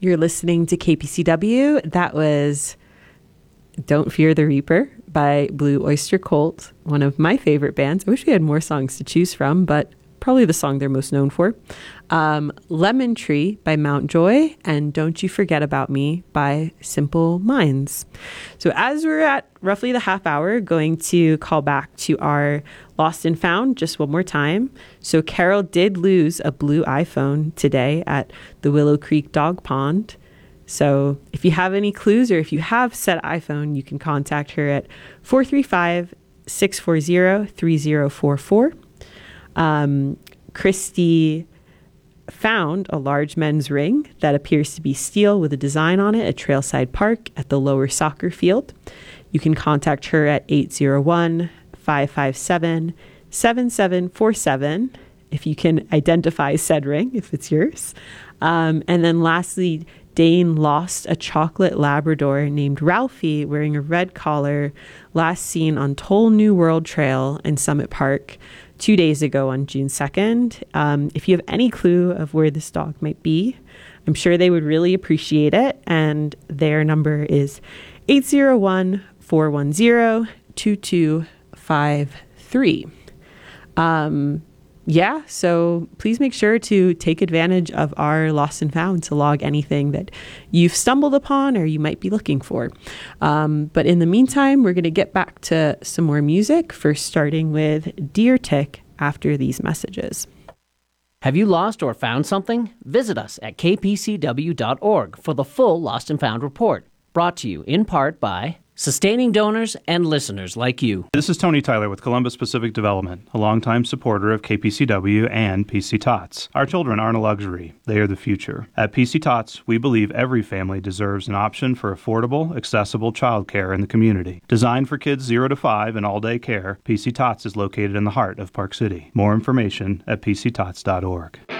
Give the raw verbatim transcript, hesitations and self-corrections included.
You're listening to K P C W. That was Don't Fear the Reaper by Blue Oyster Cult, one of my favorite bands. I wish we had more songs to choose from, but probably the song they're most known for. Um, Lemon Tree by Mount Joy, and Don't You Forget About Me by Simple Minds. So as we're at roughly the half hour, going to call back to our Lost and Found just one more time. So Carol did lose a blue iPhone today at the Willow Creek Dog Pond. So if you have any clues, or if you have said iPhone, you can contact her at four three five, six four zero, three zero four four. Um, Christy found a large men's ring that appears to be steel with a design on it at Trailside Park at the lower soccer field. You can contact her at eight zero one, five five seven, seven seven four seven if you can identify said ring, if it's yours. Um, and then lastly, Dane lost a chocolate Labrador named Ralphie wearing a red collar, last seen on Toll New World Trail in Summit Park two days ago on June second. Um, if you have any clue of where this dog might be, I'm sure they would really appreciate it. And their number is eight zero one, four one zero, two two five three. Um, yeah, so please make sure to take advantage of our Lost and Found to log anything that you've stumbled upon or you might be looking for. Um, but in the meantime, we're going to get back to some more music, first starting with Deer Tick after these messages. Have you lost or found something? Visit us at k p c w dot org for the full Lost and Found report, brought to you in part by sustaining donors and listeners like you. This is Tony Tyler with Columbus Pacific Development, a longtime supporter of K P C W and P C Tots. Our children aren't a luxury. They are the future. At P C Tots, we believe every family deserves an option for affordable, accessible childcare in the community. Designed for kids zero to five and all-day care, P C Tots is located in the heart of Park City. More information at p c tots dot org.